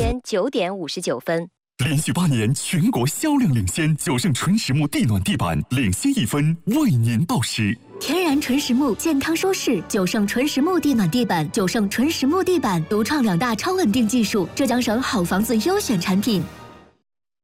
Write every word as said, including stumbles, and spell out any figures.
天九点五十九分。 连续八年全国销量领先，九盛纯实木地暖地板领先一分，为您报时。 天然纯实木，健康舒适。九盛纯实木地暖地板，九盛纯实木地板独创两大超稳定技术，浙江省好房子优选产品。